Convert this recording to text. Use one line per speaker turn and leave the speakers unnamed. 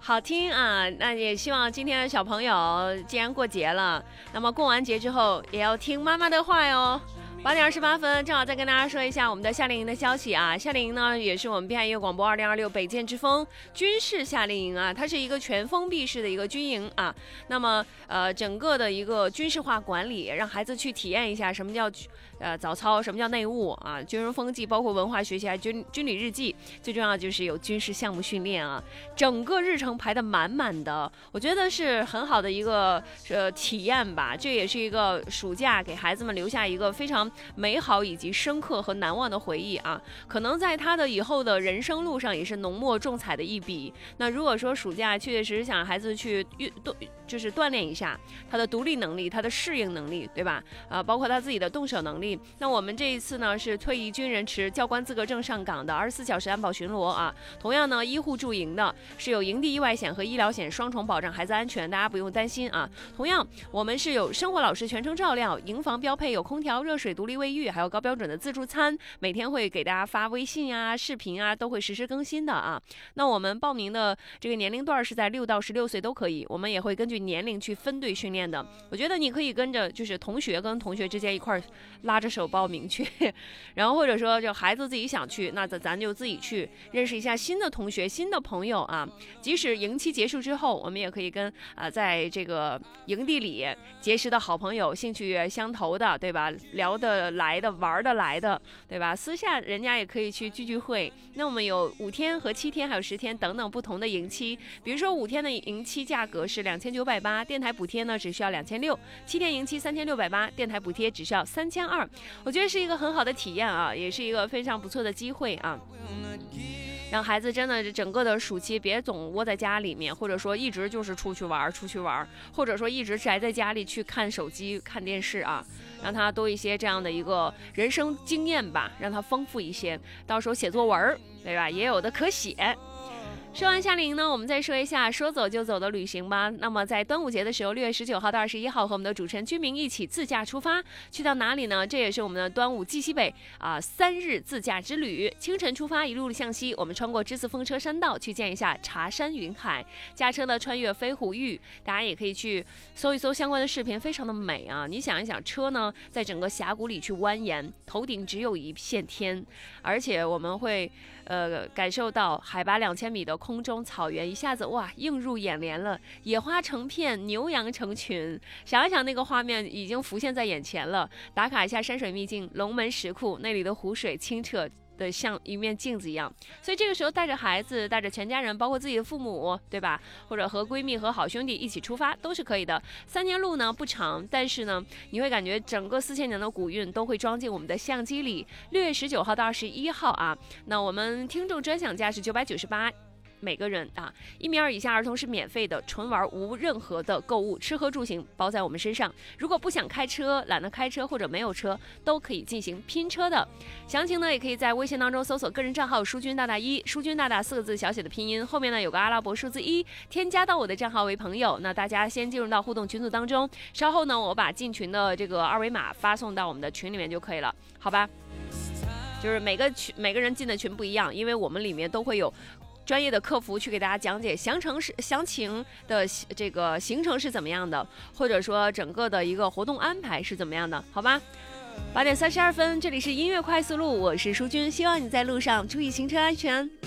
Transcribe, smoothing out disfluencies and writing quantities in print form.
好听啊！那也希望今天的小朋友既然过节了，那么过完节之后也要听妈妈的话哟。8:28，正好再跟大家说一下我们的夏令营的消息啊。夏令营呢，也是我们滨海音乐广播2026北建之风军事夏令营啊，它是一个全封闭式的一个军营啊。那么整个的一个军事化管理，让孩子去体验一下什么叫早操，什么叫内务啊，军人风纪，包括文化学习，还军旅日记，最重要就是有军事项目训练啊。整个日程排得满满的，我觉得是很好的一个体验吧。这也是一个暑假给孩子们留下一个非常美好以及深刻和难忘的回忆啊，可能在他的以后的人生路上也是浓墨重彩的一笔。那如果说暑假确确实实想孩子去就是锻炼一下他的独立能力，他的适应能力，对吧？包括他自己的动手能力。那我们这一次呢是退役军人持教官资格证上岗的24小时安保巡逻啊。同样呢，医护驻营的是有营地意外险和医疗险双重保障孩子安全，大家不用担心啊。同样，我们是有生活老师全程照料，营房标配有空调、热水、独立卫浴，还有高标准的自助餐，每天会给大家发微信啊、视频啊，都会实时更新的啊。那我们报名的这个年龄段是在6到16岁都可以，我们也会根据年龄去分队训练的。我觉得你可以跟着就是同学跟同学之间一块拉着手报名去，然后或者说就孩子自己想去，那咱就自己去认识一下新的同学、新的朋友啊。即使营期结束之后，我们也可以跟在这个营地里结识的好朋友、兴趣相投的，对吧？聊得来的、玩得来的，对吧？私下人家也可以去聚会。那我们有5天和7天，还有10天等等不同的营期。比如说5天的营期价格是2980，电台补贴呢只需要2600；7天营期3680，电台补贴只需要3200。我觉得是一个很好的体验啊，也是一个非常不错的机会啊。让孩子真的整个的暑期别总窝在家里面，或者说一直就是出去玩，或者说一直宅在家里去看手机、看电视啊，让他多一些这样的一个人生经验吧，让他丰富一些，到时候写作文，对吧？也有的可写。说完夏令营呢，我们再说一下说走就走的旅行吧。那么在端午节的时候，6月19号到21号，和我们的主持人居民一起自驾出发，去到哪里呢？这也是我们的端午记西北3日自驾之旅。清晨出发，一路向西，我们穿过栀子风车山道，去见一下茶山云海。驾车呢穿越飞虎峪，大家也可以去搜一搜相关的视频，非常的美啊！你想一想，车呢在整个峡谷里去蜿蜒，头顶只有一片天，而且我们会感受到海拔2000米的空中草原，一下子哇映入眼帘了，野花成片，牛羊成群，想一想那个画面已经浮现在眼前了。打卡一下山水秘境龙门石窟，那里的湖水清澈的像一面镜子一样，所以这个时候带着孩子，带着全家人，包括自己的父母，对吧？或者和闺蜜和好兄弟一起出发都是可以的。3天路呢不长，但是呢你会感觉整个4000年的古韵都会装进我们的相机里。6月19号到21号啊，那我们听众专享价是998。每个人1米2以下儿童是免费的，纯玩无任何的购物，吃喝住行包在我们身上。如果不想开车，懒得开车或者没有车，都可以进行拼车的。详情呢也可以在微信当中搜索个人账号书君大大1，书君大大4个字小写的拼音，后面呢有个阿拉伯数字1，添加到我的账号为朋友。那大家先进入到互动群组当中，稍后呢我把进群的这个二维码发送到我们的群里面就可以了，好吧？就是每个人进的群不一样，因为我们里面都会有专业的客服去给大家讲解详情的这个行程是怎么样的，或者说整个的一个活动安排是怎么样的，好吧？8:32，这里是音乐快速路，我是淑君，希望你在路上注意行车安全。